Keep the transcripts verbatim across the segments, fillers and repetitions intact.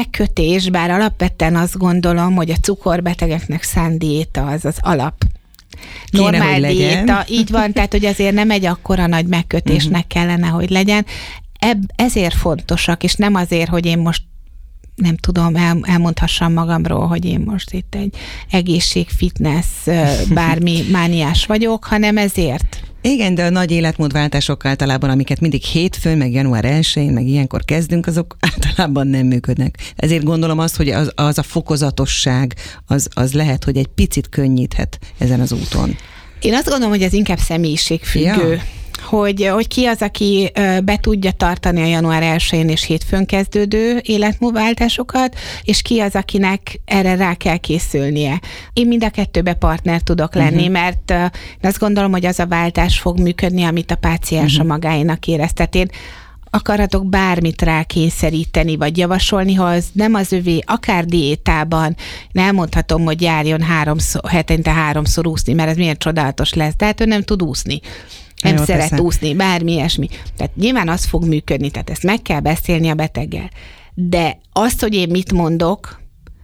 megkötés, bár alapvetően azt gondolom, hogy a cukorbetegeknek szánt diéta az az alap. Normál Kéne, diéta, így van, tehát hogy azért nem egy akkora nagy megkötésnek uh-huh. kellene, hogy legyen. Ebb, ezért fontosak, és nem azért, hogy én most nem tudom, el, elmondhassam magamról, hogy én most itt egy egészség, fitness, bármi mániás vagyok, hanem ezért. Igen, de a nagy életmódváltások általában, amiket mindig hétfőn, meg január elsején, meg ilyenkor kezdünk, azok általában nem működnek. Ezért gondolom azt, hogy az, az a fokozatosság, az, az lehet, hogy egy picit könnyíthet ezen az úton. Én azt gondolom, hogy ez inkább személyiségfüggő. Ja. Hogy, hogy ki az, aki be tudja tartani a január elsején és hétfőn kezdődő életmódváltásokat, és ki az, akinek erre rá kell készülnie. Én mind a kettőbe partner tudok lenni, uh-huh. mert én azt gondolom, hogy az a váltás fog működni, amit a páciens uh-huh. a magáénak érez. Tehát én akaratok bármit rá kényszeríteni, vagy javasolni, ha az nem az övé, akár diétában, én elmondhatom, hogy járjon háromszor, hetente háromszor úszni, mert ez milyen csodálatos lesz. Tehát ő nem tud úszni. Nem jó, szeret persze. úszni, bármi ilyesmi. Tehát nyilván az fog működni, tehát ezt meg kell beszélni a beteggel. De azt, hogy én mit mondok,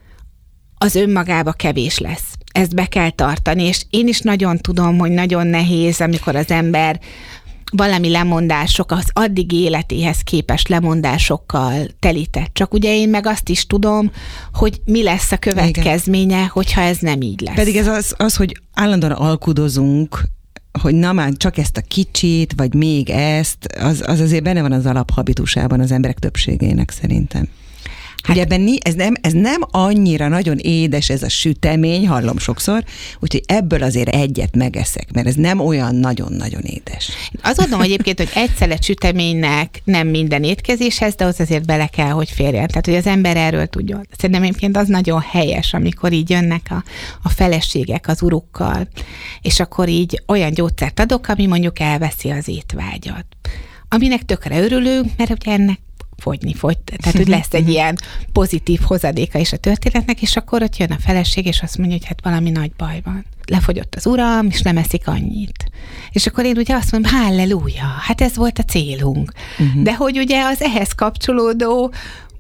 az önmagába kevés lesz. Ezt be kell tartani, és én is nagyon tudom, hogy nagyon nehéz, amikor az ember valami lemondások, az addigi életéhez képest lemondásokkal telített. Csak ugye én meg azt is tudom, hogy mi lesz a következménye, igen. hogyha ez nem így lesz. Pedig ez az, az hogy állandóan alkudozunk, hogy na már csak ezt a kicsit, vagy még ezt, az, az azért benne van az alaphabitusában az emberek többségének szerintem. Hát, hogy ebben ez nem, ez nem annyira nagyon édes ez a sütemény, hallom sokszor, úgyhogy ebből azért egyet megeszek, mert ez nem olyan nagyon-nagyon édes. Azt gondolom egyébként, hogy egy szelet süteménynek nem minden étkezéshez, de az azért bele kell, hogy férjen. Tehát, hogy az ember erről tudjon. Szerintem egyébként az nagyon helyes, amikor így jönnek a, a feleségek az urukkal, és akkor így olyan gyógyszert adok, ami mondjuk elveszi az étvágyat. Aminek tökre örülünk, mert ugye ennek fogyni fogy. Tehát, hogy lesz egy ilyen pozitív hozadéka is a történetnek, és akkor ott jön a feleség, és azt mondja, hogy hát valami nagy baj van. Lefogyott az uram, és nem eszik annyit. És akkor én ugye azt mondom, halleluja, hát ez volt a célunk. Uh-huh. De hogy ugye az ehhez kapcsolódó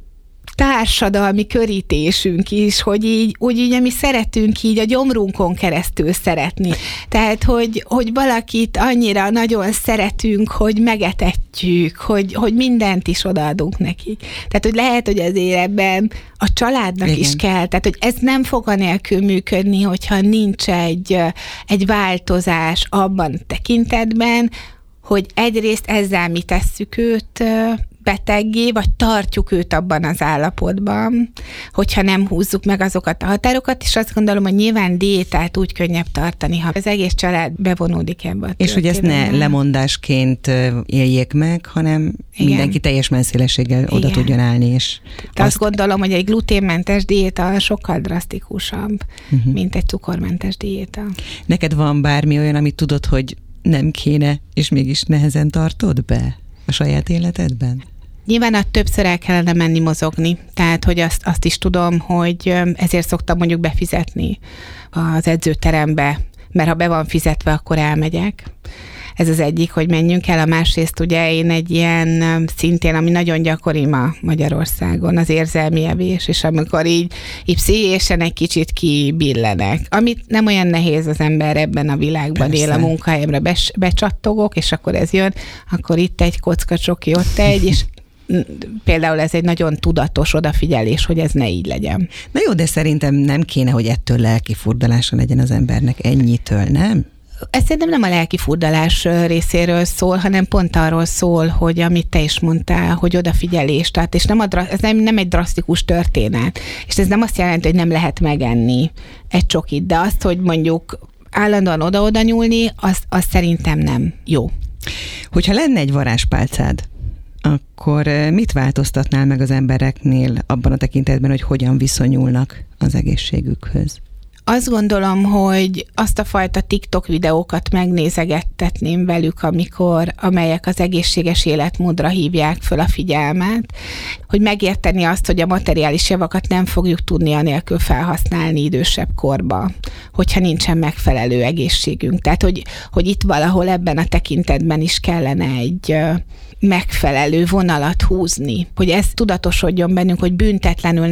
társadalmi körítésünk is, hogy így, úgy így, mi szeretünk így a gyomrunkon keresztül szeretni. Tehát, hogy, hogy valakit annyira nagyon szeretünk, hogy megetetjük, hogy, hogy mindent is odaadunk nekik. Tehát, hogy lehet, hogy az életben a családnak igen. is kell. Tehát, hogy ez nem fog anélkül működni, hogyha nincs egy, egy változás abban a tekintetben, hogy egyrészt ezzel mi tesszük őt beteggé, vagy tartjuk őt abban az állapotban, hogyha nem húzzuk meg azokat a határokat, és azt gondolom, hogy nyilván diétát úgy könnyebb tartani, ha az egész család bevonódik ebbe a és hogy ezt ne lemondásként éljék meg, hanem igen. mindenki teljes messzélességgel oda igen. tudjon állni. És azt... azt gondolom, hogy egy gluténmentes diéta sokkal drasztikusabb, uh-huh. mint egy cukormentes diéta. Neked van bármi olyan, amit tudod, hogy nem kéne, és mégis nehezen tartod be a saját életedben? Nyilván a többször el kellene menni mozogni, tehát hogy azt, azt is tudom, hogy ezért szoktam mondjuk befizetni az edzőterembe, mert ha be van fizetve, akkor elmegyek. Ez az egyik, hogy menjünk el, a másrészt ugye én egy ilyen szintén, ami nagyon gyakori ma Magyarországon, az érzelmi evés, és amikor így, így pszichésen egy kicsit kibillenek, amit nem olyan nehéz az ember ebben a világban persze. él, a munkahelyemre bes, becsattogok, és akkor ez jön, akkor itt egy kocka csoki, ott egy, és például ez egy nagyon tudatos odafigyelés, hogy ez ne így legyen. Na jó, de szerintem nem kéne, hogy ettől lelki furdalása legyen az embernek ennyitől, nem? Ez szerintem nem a lelki furdalás részéről szól, hanem pont arról szól, hogy amit te is mondtál, hogy odafigyelés, tehát és nem a, ez nem, nem egy drasztikus történet, és ez nem azt jelenti, hogy nem lehet megenni egy csokit, de azt, hogy mondjuk állandóan oda-oda nyúlni, az, az szerintem nem jó. Hogyha lenne egy varázspálcád, akkor mit változtatnál meg az embereknél abban a tekintetben, hogy hogyan viszonyulnak az egészségükhöz? Azt gondolom, hogy azt a fajta TikTok videókat megnézegettetném velük, amikor, amelyek az egészséges életmódra hívják föl a figyelmet, hogy megérteni azt, hogy a materiális javakat nem fogjuk tudni anélkül felhasználni idősebb korba, hogyha nincsen megfelelő egészségünk. Tehát, hogy, hogy itt valahol ebben a tekintetben is kellene egy megfelelő vonalat húzni, hogy ez tudatosodjon bennünk, hogy büntetlenül